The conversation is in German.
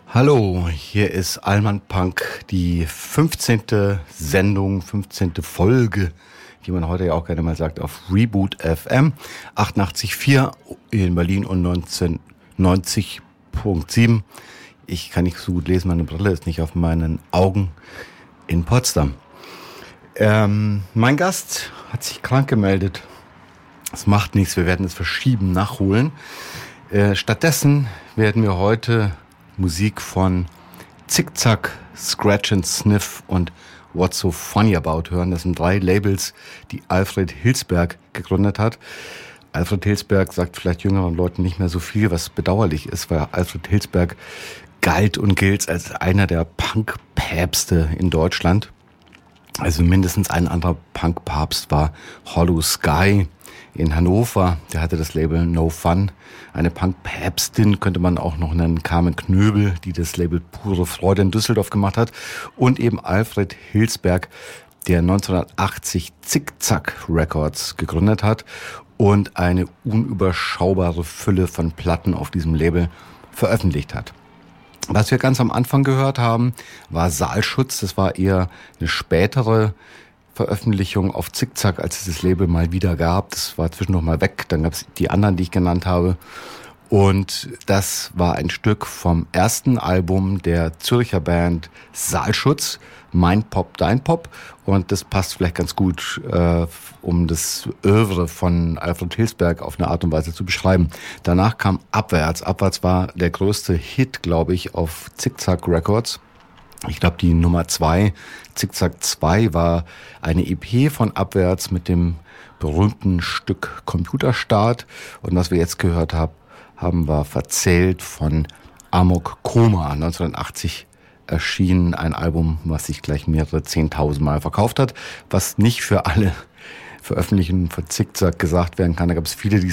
Hallo, hier ist Allman Punk, die 15. Sendung, 15. Folge, wie man heute ja auch gerne mal sagt, auf Reboot FM, 88,4 in Berlin und 1990.7. Ich kann nicht so gut lesen, meine Brille ist nicht auf meinen Augen in Potsdam. Mein Gast hat sich krank gemeldet. Das macht nichts, wir werden es verschieben, nachholen. Stattdessen werden wir heute Musik von Zickzack, Scratch and Sniff und What's So Funny About hören. Das sind 3 Labels, die Alfred Hilsberg gegründet hat. Alfred Hilsberg sagt vielleicht jüngeren Leuten nicht mehr so viel, was bedauerlich ist, weil Alfred Hilsberg galt und gilt als einer der Punk-Päpste in Deutschland. Also mindestens ein anderer Punk-Papst war Hollow Sky in Hannover. Der hatte das Label No Fun. Eine Punk-Päpstin könnte man auch noch nennen, Carmen Knöbel, die das Label Pure Freude in Düsseldorf gemacht hat. Und eben Alfred Hilsberg, der 1980 Zickzack Records gegründet hat und eine unüberschaubare Fülle von Platten auf diesem Label veröffentlicht hat. Was wir ganz am Anfang gehört haben, war Saalschutz. Das war eher eine spätere Veröffentlichung auf Zickzack, als es das Label mal wieder gab. Das war zwischendurch mal weg. Dann gab es die anderen, die ich genannt habe. Und das war ein Stück vom ersten Album der Zürcher Band Saalschutz, Mein Pop, Dein Pop. Und das passt vielleicht ganz gut, um das Œuvre von Alfred Hilsberg auf eine Art und Weise zu beschreiben. Danach kam Abwärts. Abwärts war der größte Hit, glaube ich, auf Zickzack Records. Ich glaube, die Nummer 2, Zickzack 2, war eine EP von Abwärts mit dem berühmten Stück Computerstart. Und was wir jetzt gehört haben wir Verzählt von Amok Koma. 1980 erschien ein Album, was sich gleich mehrere 10.000 Mal verkauft hat, was nicht für alle Veröffentlichungen von Zickzack gesagt werden kann. Da gab es viele, die